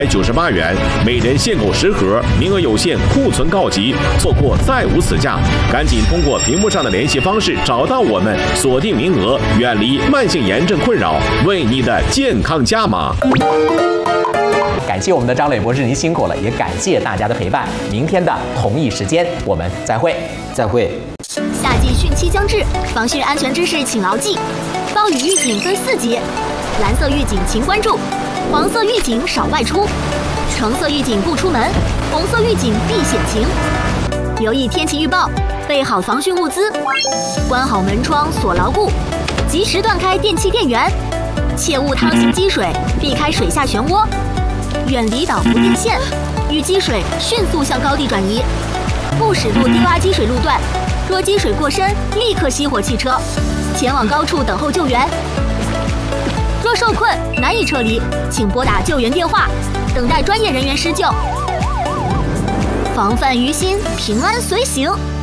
98元，每人限购10盒，名额有限，库存告急，错过再无此价。赶紧通过屏幕上的联系方式找到我们，锁定名额，远离慢性炎症困扰，为你的健康加码。 感谢我们的张磊博士，您辛苦了，也感谢大家的陪伴。明天的同一时间，我们再会。 再会。 夏季汛期将至，防汛安全知识请牢记：暴雨预警分4节，蓝色预警请关注，黄色预警少外出，橙色预警不出门，红色预警避险情。留意天气预报，备好防汛物资，关好门窗锁牢固，及时断开电器电源，切勿趟行积水，避开水下漩涡，远离导浮电线，遇积水迅速向高地转移，不驶入低洼积水路段。若积水过深，立刻熄火汽车，前往高处等候救援。若受困难以撤离，请拨打救援电话，等待专业人员施救。防范于心，平安随行。